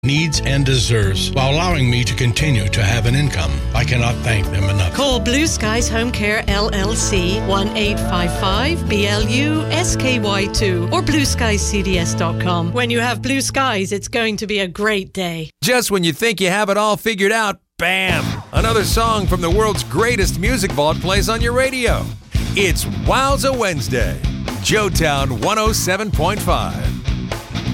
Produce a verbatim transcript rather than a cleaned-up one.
needs and deserves while allowing me to continue to have an income. I cannot thank them enough. Call Blue Skies Home Care L L C one eight five five B L U S K Y two or blue skies c d s dot com. When you have blue skies, it's going to be a great day. Just when you think you have it all figured out, bam! Another song from the world's greatest music vault plays on your radio. It's Wowza Wednesday. Joetown one oh seven point five.